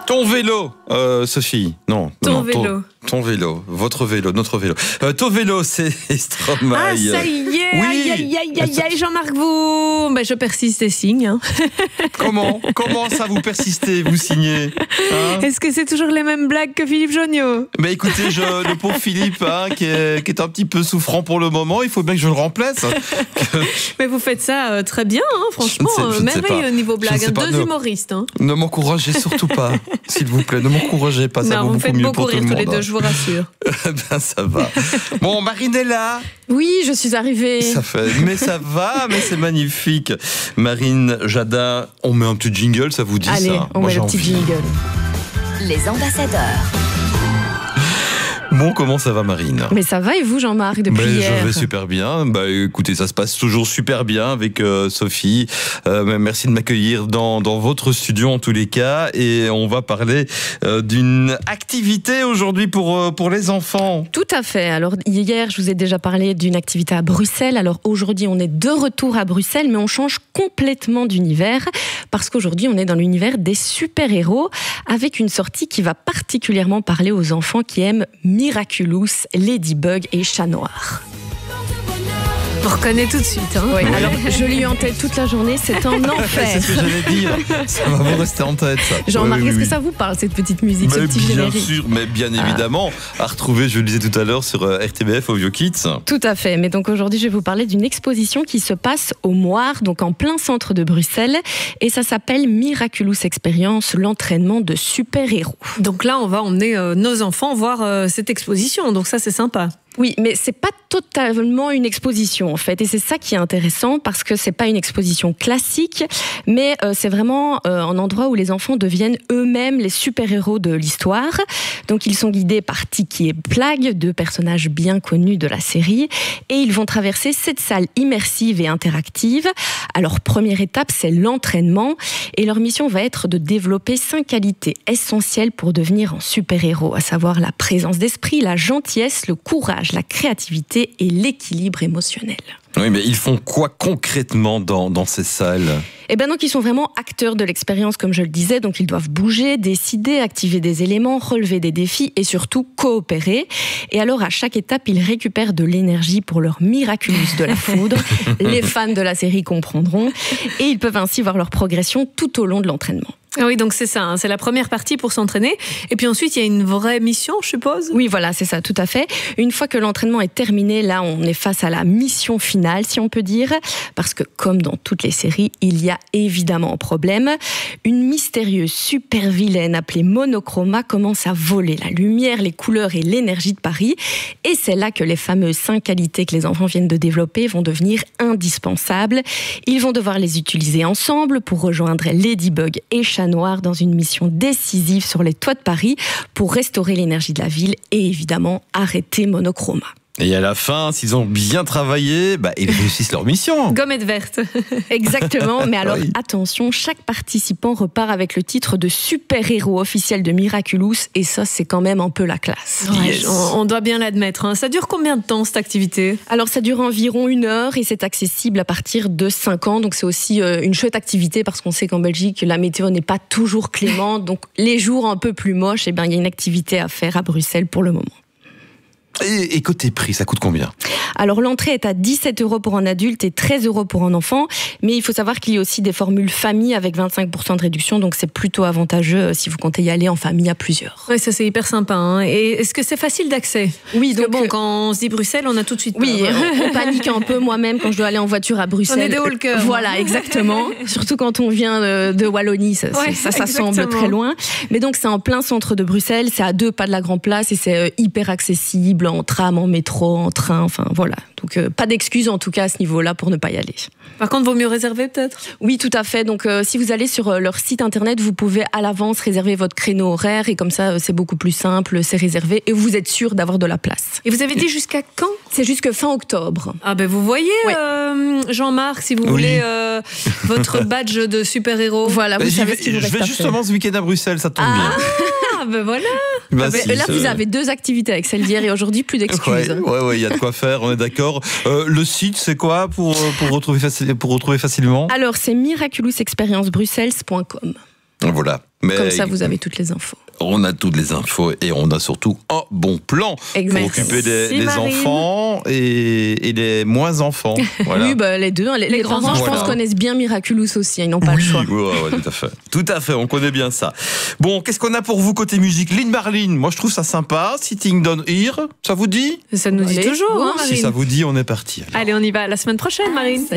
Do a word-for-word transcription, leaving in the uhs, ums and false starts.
Ton vélo, euh, Sophie. Non. Ton non, vélo. Ton, ton vélo. Votre vélo. Notre vélo. Euh, ton vélo, c'est Stromae. Ah, ça y est. Oui. Aïe, aïe, aïe, aïe, aïe, Jean-Marc Vous. Ben, je persiste et signe. Hein. Comment Comment ça vous persistez, vous signez hein? Est-ce que c'est toujours les mêmes blagues que Philippe Jonniot? Mais écoutez, je, le pauvre Philippe, hein, qui, est, qui est un petit peu souffrant pour le moment, il faut bien que je le remplace. Mais vous faites ça euh, très bien, hein, franchement. Je ne sais- je ne sais merveilleux pas. niveau blague. Je ne sais Hein, pas, deux ne- humoristes. Hein. Ne m'encouragez surtout pas, s'il vous plaît. Ne m'encouragez pas, ça Non, vaut vous me beaucoup faites mieux beaucoup pour tout rire le tous monde. les deux, je vous rassure. Ben, ça va. Bon, Marine est là. Oui, je suis arrivée. Ça fait, mais ça va, mais c'est magnifique. Marine Jadin, on met un petit jingle, ça vous dit Allez, ça on Moi, met j'ai le petit envie. jingle. Les ambassadeurs. Bon, comment ça va, Marine? Mais ça va et vous, Jean-Marc, depuis Ben, hier? je vais super bien. Bah, écoutez, ça se passe toujours super bien avec euh, Sophie. Euh, merci de m'accueillir dans, dans votre studio en tous les cas. Et on va parler euh, d'une activité aujourd'hui pour, euh, pour les enfants. Tout à fait. Alors hier, je vous ai déjà parlé d'une activité à Bruxelles. Alors aujourd'hui, on est de retour à Bruxelles, mais on change complètement d'univers parce qu'aujourd'hui, on est dans l'univers des super-héros avec une sortie qui va particulièrement parler aux enfants qui aiment Miraculous, Ladybug et Chat Noir. On reconnaît tout de suite. Hein. Oui, alors je l'ai eu en tête toute la journée, c'est un enfer. C'est ce que j'allais dire. Ça va vous rester en tête, ça. Jean-Marc, Oui, oui, est-ce oui. que ça vous parle, cette petite musique, ce Mais petit bien générique? sûr, mais bien évidemment, à retrouver, je le disais tout à l'heure, sur euh, R T B F au Vieux Kids. Tout à fait, mais donc aujourd'hui je vais vous parler d'une exposition qui se passe au Moire, donc en plein centre de Bruxelles, et ça s'appelle Miraculous Experience, l'entraînement de super-héros. Donc là, on va emmener euh, nos enfants voir euh, cette exposition. Donc ça, c'est sympa. Oui, mais c'est pas totalement une exposition en fait, et c'est ça qui est intéressant parce que c'est pas une exposition classique, mais euh, c'est vraiment euh, un endroit où les enfants deviennent eux-mêmes les super-héros de l'histoire. Donc ils sont guidés par Tiki et Plague, deux personnages bien connus de la série, et ils vont traverser cette salle immersive et interactive. Alors première étape, c'est l'entraînement, et leur mission va être de développer cinq qualités essentielles pour devenir un super-héros, à savoir la présence d'esprit, la gentillesse, le courage, la créativité et l'équilibre émotionnel. Oui, mais ils font quoi concrètement dans, dans ces salles? Et bien donc ils sont vraiment acteurs de l'expérience, comme je le disais, donc ils doivent bouger, décider, activer des éléments, relever des défis et surtout coopérer. Et alors à chaque étape, ils récupèrent de l'énergie pour leur Miraculous de la foudre. Les fans de la série comprendront. Et ils peuvent ainsi voir leur progression tout au long de l'entraînement. Ah oui, donc c'est ça, hein, c'est la première partie pour s'entraîner. Et puis ensuite, il y a une vraie mission, je suppose. Oui, voilà, c'est ça, tout à fait. Une fois que l'entraînement est terminé, là, on est face à la mission finale, si on peut dire, parce que comme dans toutes les séries, il y a évidemment un problème. Une mystérieuse super vilaine appelée Monochroma commence à voler la lumière, les couleurs et l'énergie de Paris. Et c'est là que les fameuses cinq qualités que les enfants viennent de développer vont devenir indispensables. Ils vont devoir les utiliser ensemble pour rejoindre Ladybug et Chat Noir dans une mission décisive sur les toits de Paris pour restaurer l'énergie de la ville et évidemment arrêter Monochroma. Et à la fin, s'ils ont bien travaillé, bah, ils réussissent leur mission. Gommette verte. Exactement, mais alors Oui. attention, chaque participant repart avec le titre de super-héros officiel de Miraculous et ça c'est quand même un peu la classe. Ouais, Yes. on, on doit bien l'admettre. Hein. Ça dure combien de temps, cette activité? Alors ça dure environ une heure et c'est accessible à partir de cinq ans, donc c'est aussi euh, une chouette activité parce qu'on sait qu'en Belgique la météo n'est pas toujours clémente, donc les jours un peu plus moches, eh ben, il y a une activité à faire à Bruxelles pour le moment. Et, et côté prix, ça coûte combien? Alors l'entrée est à dix-sept euros pour un adulte et treize euros pour un enfant, mais il faut savoir qu'il y a aussi des formules famille avec vingt-cinq pour cent de réduction, donc c'est plutôt avantageux euh, si vous comptez y aller en famille à plusieurs. Oui, ça c'est hyper sympa. Hein. Et est-ce que c'est facile d'accès? Oui, Parce que donc bon, quand on se dit Bruxelles, on a tout de suite peur. oui, on, on panique un peu moi-même quand je dois aller en voiture à Bruxelles. On est des hauts le cœur. Voilà, exactement. Surtout quand on vient de, de Wallonie, ça, Ouais, ça, ça exactement. semble très loin. Mais donc c'est en plein centre de Bruxelles, c'est à deux pas de la Grand Place et c'est euh, hyper accessible en tram, en métro, en train, enfin voilà. Donc euh, pas d'excuses en tout cas à ce niveau-là pour ne pas y aller. Par contre, vaut mieux réserver peut-être? Oui, tout à fait. Donc euh, si vous allez sur euh, leur site internet, vous pouvez à l'avance réserver votre créneau horaire et comme ça euh, c'est beaucoup plus simple, c'est réservé et vous êtes sûr d'avoir de la place. Et vous avez dit jusqu'à quand? C'est jusque fin octobre. Ah ben vous voyez, Ouais. euh, Jean-Marc, si vous Oui. voulez euh, votre badge de super-héros. Voilà, vous J'y savez vais, ce qu'il vous je reste vais à faire. justement ce week-end à Bruxelles, ça tombe Ah ben voilà. bien. Bah, Ah ben, si, là, ça- vous avez deux activités avec celle d'hier et aujourd'hui, plus d'excuses. Ouais, ouais, ouais, il y a de quoi faire, on est d'accord. Euh, le site, c'est quoi pour, euh, pour, retrouver faci- pour retrouver facilement? Alors, c'est miraculous experience bruxelles point com. Voilà. Mais Comme ça, vous avez toutes les infos. on a toutes les infos et on a surtout un bon plan Exact. pour occuper des, Merci, des Marine. enfants et, et des moins enfants. Voilà. Oui, bah, les deux. hein. Les, les grands grands enfants, je voilà. pense, connaissent bien Miraculous aussi. Ils n'ont pas oui, le choix. ouais, ouais, tout à fait. Tout à fait, on connaît bien ça. Bon, qu'est-ce qu'on a pour vous côté musique? Lynn Marlin, moi je trouve ça sympa. Sitting Down Here, ça vous dit? Ça nous dit Allez, toujours, bon, hein, Si Marine. ça vous dit, on est parti. alors. Allez, on y va la semaine prochaine, Marine.